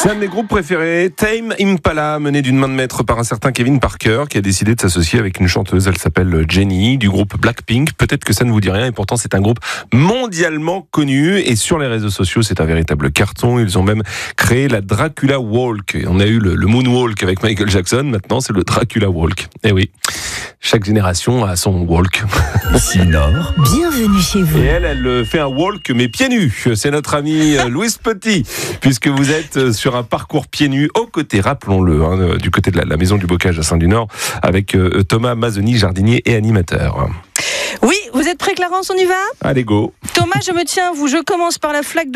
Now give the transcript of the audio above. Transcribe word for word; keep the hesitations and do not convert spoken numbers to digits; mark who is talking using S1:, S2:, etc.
S1: C'est un de mes groupes préférés, Tame Impala, mené d'une main de maître par un certain Kevin Parker, qui a décidé de s'associer avec une chanteuse, elle s'appelle Jennie, du groupe Blackpink. Peut-être que ça ne vous dit rien, et pourtant c'est un groupe mondialement connu, et sur les réseaux sociaux, c'est un véritable carton. Ils ont même créé la Dracula Walk. On a eu le, le Moonwalk avec Michael Jackson, maintenant c'est le Dracula Walk. Eh oui, chaque génération a son walk.
S2: Sinor,
S3: bienvenue chez vous.
S1: Et elle, elle fait un walk mais pieds nus. C'est notre ami Louise Petit, puisque vous êtes sur un parcours pieds nus aux côtés, rappelons-le, hein, du côté de la, la maison du Bocage à Saint-du-Nord, avec euh, Thomas Mazzoni, jardinier et animateur.
S3: Oui, vous êtes prêts, Clarence, on y va ?
S1: Allez, go.
S3: Thomas, je me tiens à vous. Je commence par la flaque de